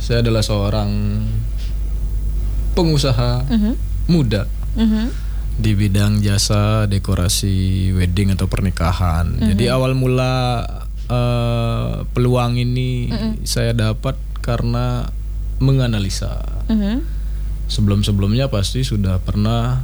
Saya adalah seorang pengusaha muda di bidang jasa dekorasi wedding atau pernikahan. Jadi awal mula peluang ini saya dapat karena menganalisa. Sebelum-sebelumnya pasti sudah pernah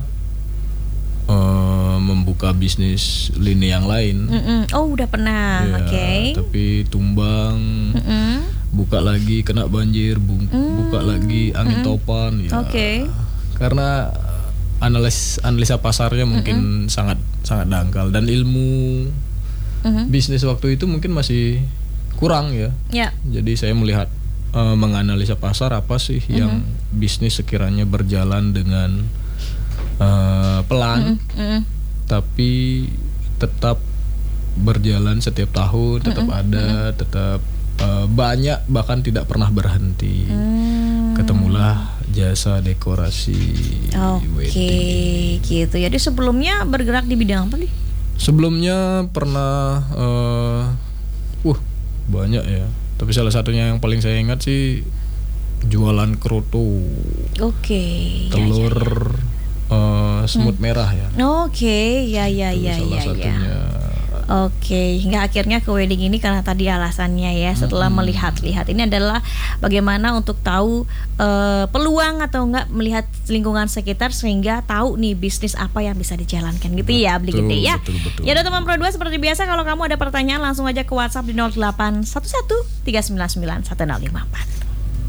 membuka bisnis lini yang lain. Oh, udah pernah. Ya, Oke. tapi tumbang, buka lagi kena banjir, buka lagi angin topan. Ya, Oke. karena analisa pasarnya mungkin sangat dangkal dan ilmu bisnis waktu itu mungkin masih kurang ya. Ya. Jadi saya melihat menganalisa pasar apa sih yang bisnis sekiranya berjalan dengan pelan, tapi tetap berjalan setiap tahun, tetap ada, tetap banyak, bahkan tidak pernah berhenti. Ketemulah jasa dekorasi wedding. Gitu. Jadi sebelumnya bergerak di bidang apa nih? Sebelumnya pernah banyak ya. Tapi salah satunya yang paling saya ingat sih jualan kroto. Telur semut merah ya. Salah satunya. Hingga akhirnya ke wedding ini karena tadi alasannya ya, setelah melihat-lihat ini adalah bagaimana untuk tahu peluang atau enggak melihat lingkungan sekitar sehingga tahu nih bisnis apa yang bisa dijalankan gitu ya, begitu ya. Betul. Ya udah teman Pro 2, seperti biasa kalau kamu ada pertanyaan langsung aja ke WhatsApp di 0811 399 1054.